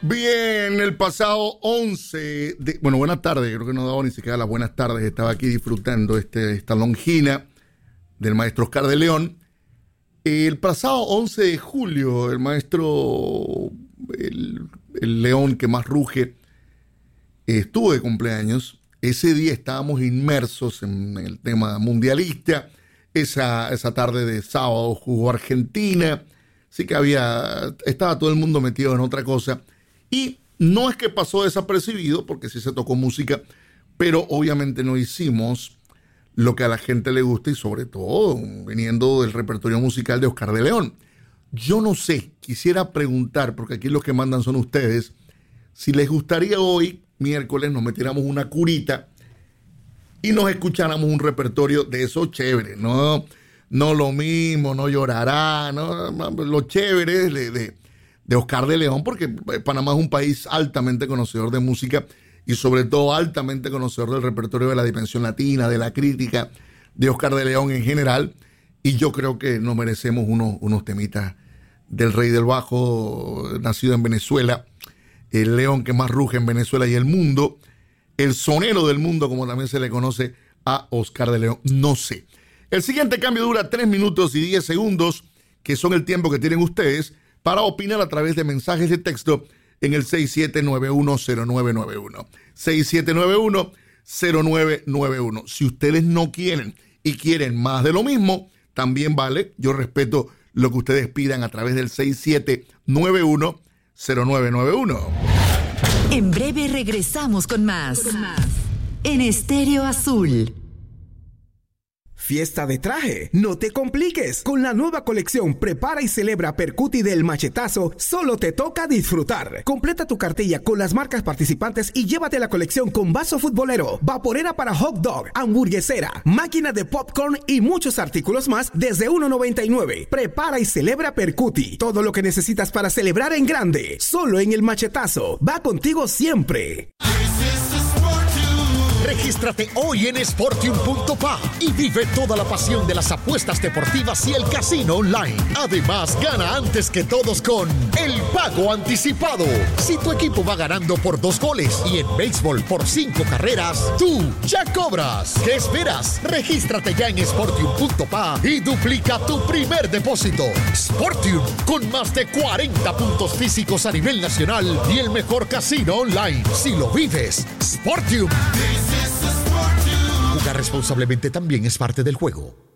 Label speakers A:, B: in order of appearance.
A: Bien, el pasado 11 de... Bueno, buenas tardes, creo que no he dado ni siquiera las buenas tardes. Estaba aquí disfrutando esta longina del maestro Oscar de León. El pasado 11 de julio, el maestro, el león que más ruge, estuvo de cumpleaños. Ese día estábamos inmersos en el tema mundialista. Esa tarde de sábado jugó Argentina. Así que estaba todo el mundo metido en otra cosa. Y no es que pasó desapercibido, porque sí se tocó música, pero obviamente no hicimos lo que a la gente le gusta y sobre todo viniendo del repertorio musical de Oscar de León. Yo no sé, quisiera preguntar, porque aquí los que mandan son ustedes, si les gustaría hoy, miércoles, nos metiéramos una curita y nos escucháramos un repertorio de esos chéveres, no lo mismo, no llorará, no, lo chévere de Oscar de León, porque Panamá es un país altamente conocedor de música y sobre todo altamente conocedor del repertorio de la dimensión latina, de la crítica de Oscar de León en general, y yo creo que nos merecemos unos temitas del rey del bajo, nacido en Venezuela, el león que más ruge en Venezuela y el mundo, el sonero del mundo, como también se le conoce a Oscar de León. No sé. El siguiente cambio dura 3 minutos y 10 segundos, que son el tiempo que tienen ustedes para opinar a través de mensajes de texto en el 67910991. 67910991. Si ustedes no quieren y quieren más de lo mismo, también vale. Yo respeto lo que ustedes pidan a través del 67910991.
B: En breve regresamos con más. En Estéreo Azul.
C: Fiesta de traje. No te compliques. Con la nueva colección Prepara y Celebra Percuti del Machetazo, solo te toca disfrutar. Completa tu cartilla con las marcas participantes y llévate la colección con vaso futbolero, vaporera para hot dog, hamburguesera, máquina de popcorn y muchos artículos más desde $1.99. Prepara y Celebra Percuti. Todo lo que necesitas para celebrar en grande. Solo en el Machetazo. Va contigo siempre.
D: Regístrate hoy en Sportium.pa y vive toda la pasión de las apuestas deportivas y el casino online. Además, gana antes que todos con el pago anticipado. Si tu equipo va ganando por 2 goles y en béisbol por 5 carreras, tú ya cobras. ¿Qué esperas? Regístrate ya en Sportium.pa y duplica tu primer depósito. Sportium, con más de 40 puntos físicos a nivel nacional y el mejor casino online. Si lo vives, Sportium. Jugar responsablemente también es parte del juego.